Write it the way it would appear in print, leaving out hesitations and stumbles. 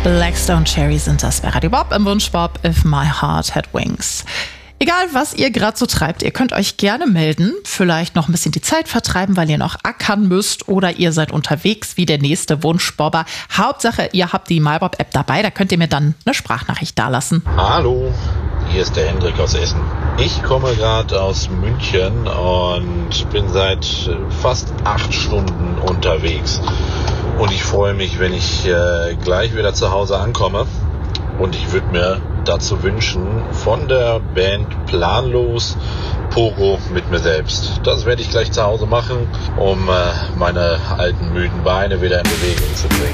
Blackstone Cherry sind das bei Radio Bob im Wunschbob If My Heart Had Wings. Egal, was ihr gerade so treibt, ihr könnt euch gerne melden, vielleicht noch ein bisschen die Zeit vertreiben, weil ihr noch ackern müsst oder ihr seid unterwegs wie der nächste Wunschbobber. Hauptsache, ihr habt die MyBob-App dabei, da könnt ihr mir dann eine Sprachnachricht dalassen. Hallo, hier ist der Hendrik aus Essen. Ich komme gerade aus München und bin seit fast 8 Stunden unterwegs. Und ich freue mich, wenn ich gleich wieder zu Hause ankomme. Und ich würde mir dazu wünschen, von der Band Planlos Pogo mit mir selbst. Das werde ich gleich zu Hause machen, um meine alten müden Beine wieder in Bewegung zu bringen.